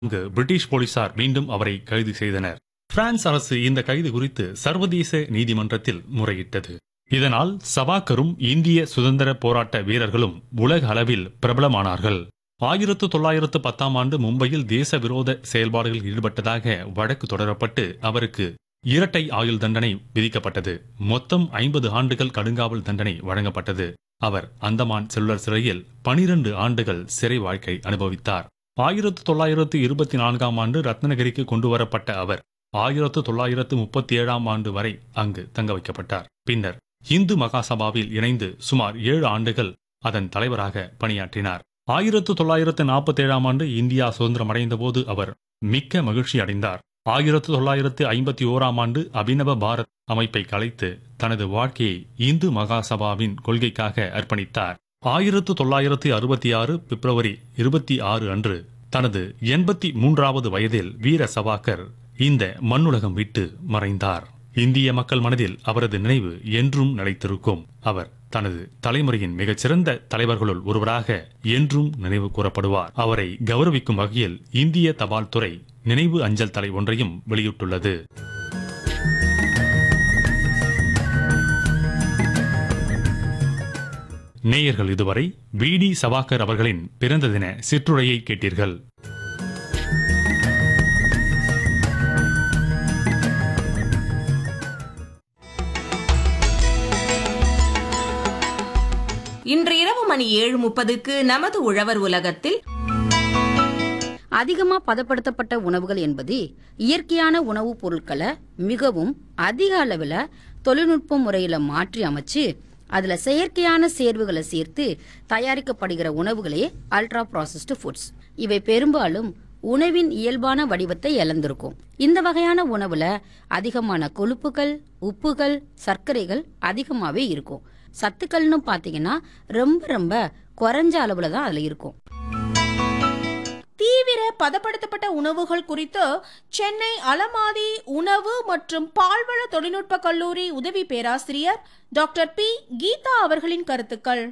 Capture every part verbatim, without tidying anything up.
அங்கு பிரிட்டிஷ் போலீசார் மீண்டும் அவரை கைது செய்தனர். பிரான்ஸ் அரசு இந்த கைது குறித்து சர்வதேச நீதிமன்றத்தில் முறையிட்டது. இதனால் சவாக்கரும் இந்திய சுதந்திர போராட்ட வீரர்களும் உலக அளவில் பிரபலமானார்கள். ஆயிரத்து தொள்ளாயிரத்து பத்தாம் ஆண்டு மும்பையில் தேச விரோத செயல்பாடுகளில் ஈடுபட்டதாக வழக்கு தொடரப்பட்டு அவருக்கு இரட்டை ஆயுள் தண்டனை விதிக்கப்பட்டது. மொத்தம் ஐம்பது ஆண்டுகள் கடுங்காவல் தண்டனை வழங்கப்பட்டது. அவர் அந்தமான் செல்லுலர் சிறையில் பனிரண்டு ஆண்டுகள் சிறை வாழ்க்கை அனுபவித்தார். ஆயிரத்து தொள்ளாயிரத்து இருபத்தி நான்காம் ஆண்டு ரத்னகிரிக்கு கொண்டுவரப்பட்ட அவர் ஆயிரத்து தொள்ளாயிரத்து முப்பத்தி ஏழாம் ஆண்டு வரை அங்கு தங்க வைக்கப்பட்டார். பின்னர் இந்து மகாசபாவில் இணைந்து சுமார் ஏழு ஆண்டுகள் அதன் தலைவராக பணியாற்றினார். ஆயிரத்து தொள்ளாயிரத்து நாற்பத்தி ஏழாம் ஆண்டு இந்தியா சுதந்திரம் அடைந்த போது அவர் மிக்க மகிழ்ச்சி அடைந்தார். ஆயிரத்து தொள்ளாயிரத்து ஐம்பத்தி ஓராம் ஆண்டு அபினவ பாரத் அமைப்பை கலைத்து தனது வாழ்க்கையை இந்து மகாசபாவின் கொள்கைக்காக அர்ப்பணித்தார். ஆயிரத்து தொள்ளாயிரத்து அறுபத்தி ஆறு பிப்ரவரி இருபத்தி ஆறு அன்று தனது எண்பத்தி மூன்றாவது வயதில் வீர சவாக்கர் இந்த மண்ணுலகம் விட்டு மறைந்தார். இந்திய மக்கள் மனதில் அவரது நினைவு என்றும் நிலைத்திருக்கும். அவர் தனது தலைமுறையின் மிகச்சிறந்த தலைவர்களுள் ஒருவராக என்றும் நினைவு கூறப்படுவார். அவரை கௌரவிக்கும் வகையில் இந்திய தபால் துறை நினைவு அஞ்சல் தலை ஒன்றையும் வெளியிட்டுள்ளது. நேயர்கள் இதுவரை வி டி சவாக்கர் அவர்களின் பிறந்த தின சிற்றுரையை கேட்டீர்கள். இன்று இரவு மணி ஏழு முப்பதுக்கு நமது உழவர் உலகத்தில் அதிகமா பதப்படுத்தப்பட்ட உணவுகள் என்பது இயற்கையான உணவுப் பொருட்களை மிகவும் அதிக அளவில் தொழில்நுட்ப முறையில மாற்றி அமைச்சு அதுல செயற்கையான சேர்வுகளை சேர்த்து தயாரிக்கப்படுகிற உணவுகளே அல்ட்ரா ப்ராசஸ்டு ஃபுட்ஸ். இவை பெரும்பாலும் உணவின் இயல்பான வடிவத்தை இழந்திருக்கும். இந்த வகையான உணவுல அதிகமான கொழுப்புகள், உப்புகள், சர்க்கரைகள் அதிகமாவே இருக்கும். சத்துக்கள்னு பாத்தீங்கன்னா ரொம்ப ரொம்ப குறைஞ்ச அளவுல தான் அதுல இருக்கும். தீவிர பதப்படுத்தப்பட்ட உணவுகள் குறித்து சென்னை அலமாதி உணவு மற்றும் பால்வள தொழில்நுட்ப கல்லூரி உதவி பேராசிரியர் டாக்டர் பி கீதா அவர்களின் கருத்துக்கள்.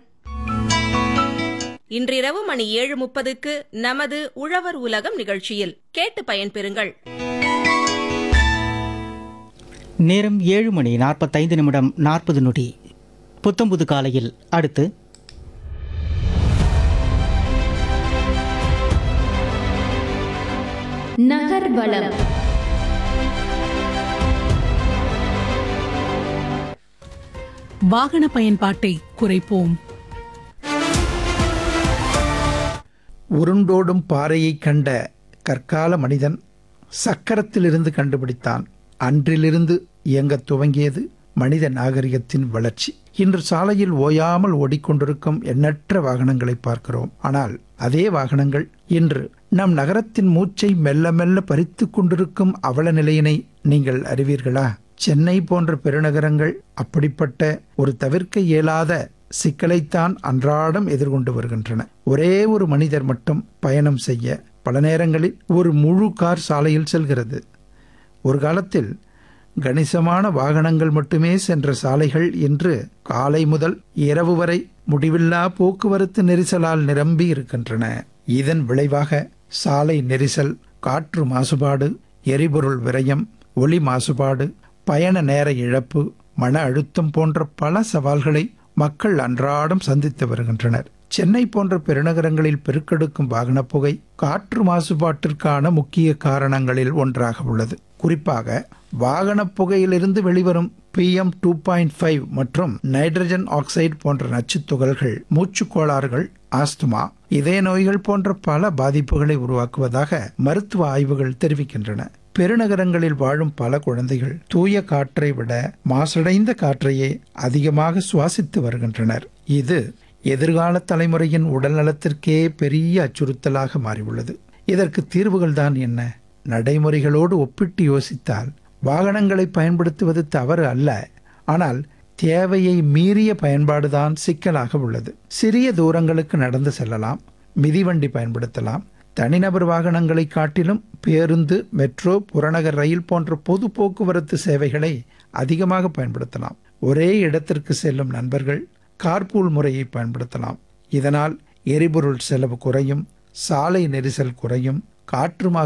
இன்றிரவு மணி ஏழு முப்பதுக்கு நமது உழவர் உலகம் நிகழ்ச்சியில் கேட்டு பயன்பெறுங்கள். நேரம் ஏழு மணி நாற்பத்தைந்து நிமிடம் நாற்பது நொடி. புத்தம்புது காலையில் அடுத்து நகர்வலம். வாகன பயன்பாட்டை குறைப்போம். உருண்டோடும் பாறையை கண்ட கற்கால மனிதன் சக்கரத்திலிருந்து கண்டுபிடித்தான். அன்றிலிருந்து இயங்கத் துவங்கியது மனித நாகரிகத்தின் வளர்ச்சி. இன்று சாலையில் ஓயாமல் ஓடிக்கொண்டிருக்கும் எண்ணற்ற வாகனங்களை பார்க்கிறோம். ஆனால் அதே வாகனங்கள் இன்று நம் நகரத்தின் மூச்சை மெல்ல மெல்ல பறித்து கொண்டிருக்கும் அவல நிலையினை நீங்கள் அறிவீர்களா? சென்னை போன்ற பெருநகரங்கள் அப்படிப்பட்ட ஒரு தவிர்க்க இயலாத சிக்கலைத்தான் அன்றாடம் எதிர்கொண்டு வருகின்றன. ஒரே ஒரு மனிதர் மட்டும் பயணம் செய்ய பல நேரங்களில் ஒரு முழு கார் சாலையில் செல்கிறது. ஒரு காலத்தில் கணிசமான வாகனங்கள் மட்டுமே சென்ற சாலைகள் இன்று காலை முதல் இரவு வரை முடிவில்லா போக்குவரத்து நெரிசலால் நிரம்பி இருக்கின்றன. இதன் விளைவாக சாலை நெரிசல், காற்று மாசுபாடு, எரிபொருள் விரயம், ஒலி மாசுபாடு, பயண நேர இழப்பு, மன அழுத்தம் போன்ற பல சவால்களை மக்கள் அன்றாடம் சந்தித்து வருகின்றனர். சென்னை போன்ற பெருநகரங்களில் பெருக்கெடுக்கும் வாகன புகை காற்று மாசுபாட்டிற்கான முக்கிய காரணங்களில் ஒன்றாக உள்ளது. குறிப்பாக வாகன புகையிலிருந்து வெளிவரும் B M two point five மற்றும் நைட்ரஜன் ஆக்சைடு போன்ற நச்சுத் துகள்கள் மூச்சுக் கோளாறுகள், ஆஸ்துமா, இதய நோய்கள் போன்ற பல பாதிப்புகளை உருவாக்குவதாக மருத்துவ ஆய்வுகள் தெரிவிக்கின்றன. பெருநகரங்களில் வாழும் பல குழந்தைகள் தூய காற்றை விட மாசடைந்த காற்றையே அதிகமாக சுவாசித்து வருகின்றனர். இது எதிர்கால தலைமுறையின் உடல் நலத்திற்கே பெரிய அச்சுறுத்தலாக மாறியுள்ளது. இதற்கு தீர்வுகள் தான் என்ன? நடைமுறைகளோடு ஒப்பிட்டு யோசித்தால் வாகனங்களை பயன்படுத்துவது தவறு அல்ல. ஆனால் தேவையை மீறிய பயன்பாடுதான் சிக்கலாக உள்ளது. சிறிய தூரங்களுக்கு நடந்து செல்லலாம், மிதிவண்டி பயன்படுத்தலாம். தனிநபர் வாகனங்களை காட்டிலும் பேருந்து, மெட்ரோ, புறநகர் ரயில் போன்ற பொது போக்குவரத்து சேவைகளை அதிகமாக பயன்படுத்தலாம். ஒரே இடத்திற்கு செல்லும் நண்பர்கள் கார்பூல் முறையை பயன்படுத்தலாம். இதனால் எரிபொருள் செலவு குறையும், சாலை நெரிசல் குறையும், காற்று மாசு